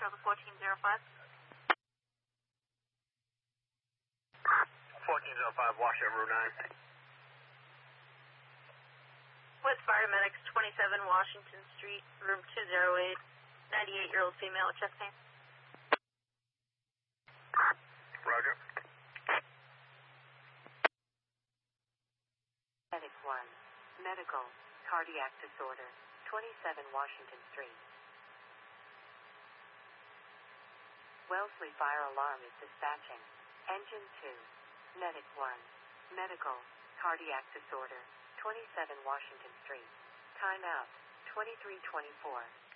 Charlie 1405. 1405, wash over Route 9. With paramedics 27 Washington Street, room 208, 98-year-old female with chest pain. Roger. Medic 1, medical, cardiac disorder, 27 Washington Street. Wellesley Fire Alarm is dispatching. Engine 2, medic 1, medical, cardiac disorder, 27 Washington Street. Time out, 2324.